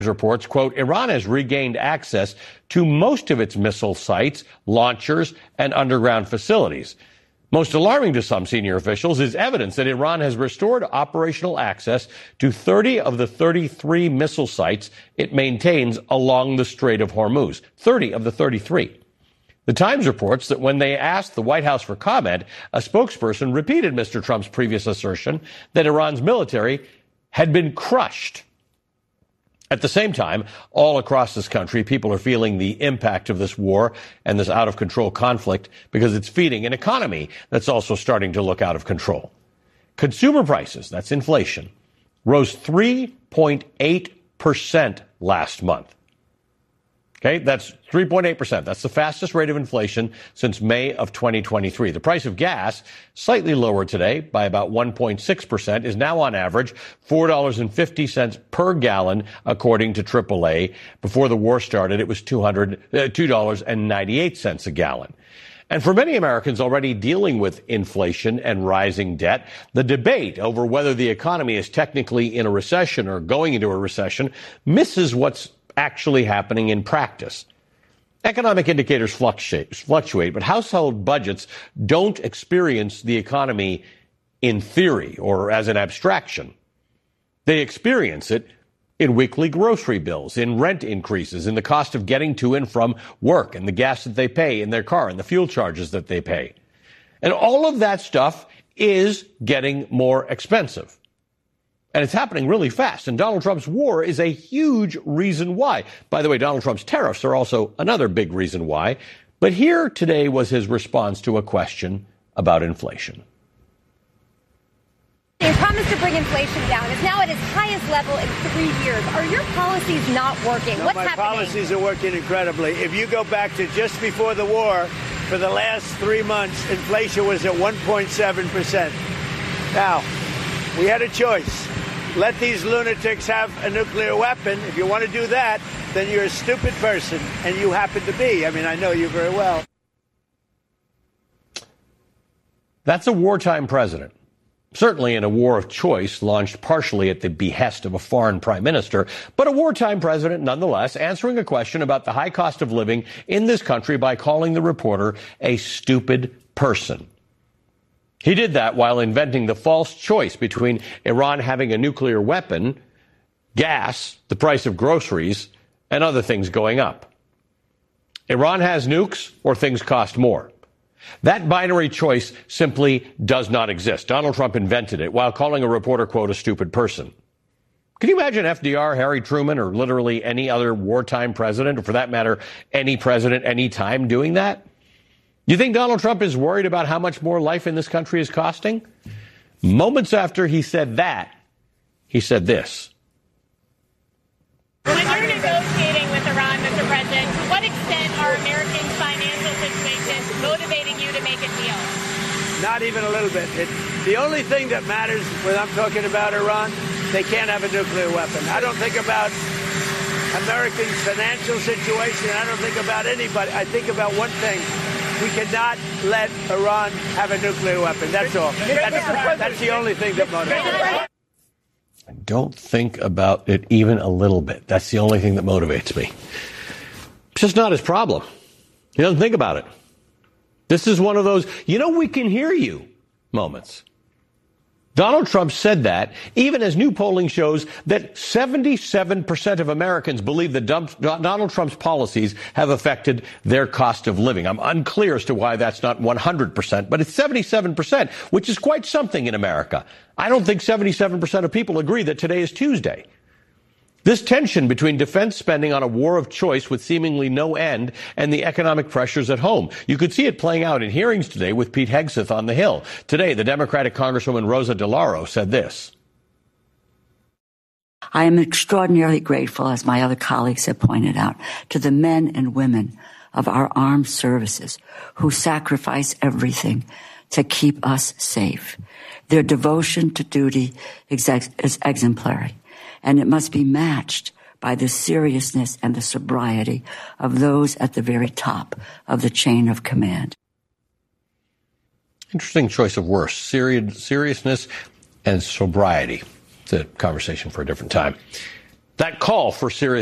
reports, quote, Iran has regained access to most of its missile sites, launchers, and underground facilities. Most alarming to some senior officials is evidence that Iran has restored operational access to 30 of the 33 missile sites it maintains along the Strait of Hormuz. 30 of the 33. The Times reports that when they asked the White House for comment, a spokesperson repeated Mr. Trump's previous assertion that Iran's military had been crushed. At the same time, all across this country, people are feeling the impact of this war and this out-of-control conflict because it's feeding an economy that's also starting to look out of control. Consumer prices, that's inflation, rose 3.8% last month. Okay, that's 3.8%. That's the fastest rate of inflation since May of 2023. The price of gas, slightly lower today by about 1.6%, is now on average $4.50 per gallon, according to AAA. Before the war started, it was $2.98 a gallon. And for many Americans already dealing with inflation and rising debt, the debate over whether the economy is technically in a recession or going into a recession misses what's actually happening in practice. Economic indicators fluctuate, but household budgets don't experience the economy in theory or as an abstraction. They experience it in weekly grocery bills, in rent increases, in the cost of getting to and from work, and the gas that they pay in their car, and the fuel charges that they pay. And all of that stuff is getting more expensive. And it's happening really fast. And Donald Trump's war is a huge reason why. By the way, Donald Trump's tariffs are also another big reason why. But here today was his response to a question about inflation. Your promise to bring inflation down is now at its highest level in 3 years. Are your policies not working? No, What's my happening? policies are working incredibly. If you go back to just before the war, for the last 3 months, inflation was at 1.7%. Now, we had a choice. Let these lunatics have a nuclear weapon. If you want to do that, then you're a stupid person, and you happen to be. I mean, I know you very well. That's a wartime president. Certainly in a war of choice launched partially at the behest of a foreign prime minister, but a wartime president nonetheless, answering a question about the high cost of living in this country by calling the reporter a stupid person. He did that while inventing the false choice between Iran having a nuclear weapon, gas, the price of groceries, and other things going up. Iran has nukes or things cost more. That binary choice simply does not exist. Donald Trump invented it while calling a reporter, quote, a stupid person. Can you imagine FDR, Harry Truman, or literally any other wartime president, or for that matter, any president, any time doing that? You think Donald Trump is worried about how much more life in this country is costing? Moments after he said that, he said this. When you're negotiating with Iran, Mr. President, to what extent are Americans' financial situations motivating you to make a deal? Not even a little bit. The only thing that matters when I'm talking about Iran, they can't have a nuclear weapon. I don't think about Americans' financial situation. I don't think about anybody. I think about one thing. We cannot let Iran have a nuclear weapon. That's all. That's the only thing that motivates me. I don't think about it even a little bit. That's the only thing that motivates me. It's just not his problem. He doesn't think about it. This is one of those, we can hear you moments. Donald Trump said that even as new polling shows that 77% of Americans believe that Donald Trump's policies have affected their cost of living. I'm unclear as to why that's not 100%, but it's 77%, which is quite something in America. I don't think 77% of people agree that today is Tuesday. This tension between defense spending on a war of choice with seemingly no end and the economic pressures at home. You could see it playing out in hearings today with Pete Hegseth on the Hill. Today, the Democratic Congresswoman Rosa DeLauro said this. I am extraordinarily grateful, as my other colleagues have pointed out, to the men and women of our armed services who sacrifice everything to keep us safe. Their devotion to duty is exemplary. And it must be matched by the seriousness and the sobriety of those at the very top of the chain of command. Interesting choice of words, seriousness and sobriety. It's a conversation for a different time. That call for serious